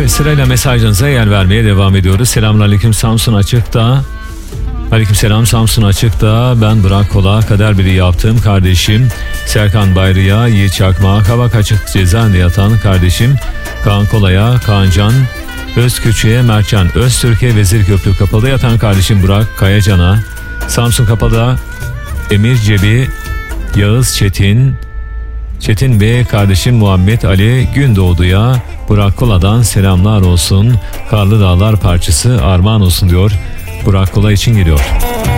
Sırayla mesajlarınıza yer vermeye devam ediyoruz. Selamünaleyküm, Samsun Açık'ta. Aleykümselam, Samsun Açık'ta. Ben Burak Kola, kader biri yaptığım kardeşim Serkan Bayrı'ya, Yiğit Çakma, Kavak Açık cezaevinde yatan kardeşim Kaan Kola'ya, Kaancan Özküçü'ye, Mertcan Öztürk'e, Vezirköprü Kapalı'da yatan kardeşim Burak Kayacan'a, Samsun Kapalı'da Emir Cebi, Yağız Çetin Bey, kardeşim Muhammed Ali Gündoğdu'ya, Burak Kola'dan selamlar olsun. Karlı Dağlar parçası armağan olsun diyor. Burak Kola için geliyor.